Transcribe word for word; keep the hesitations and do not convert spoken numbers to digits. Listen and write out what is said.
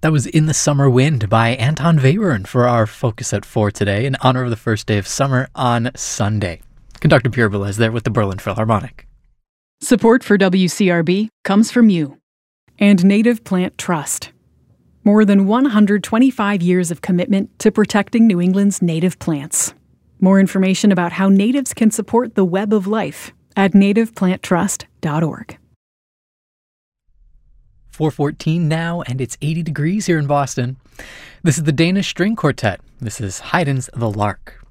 That was In the Summer Wind by Anton Webern for our Focus at four today, in honor of the first day of summer on Sunday. Conductor Pierre Boulez there with the Berlin Philharmonic. Support for W C R B comes from you and Native Plant Trust. More than one hundred twenty-five years of commitment to protecting New England's native plants. More information about how natives can support the web of life at native plant trust dot org. four fourteen now, and it's eighty degrees here in Boston. This is the Danish String Quartet. This is Haydn's The Lark.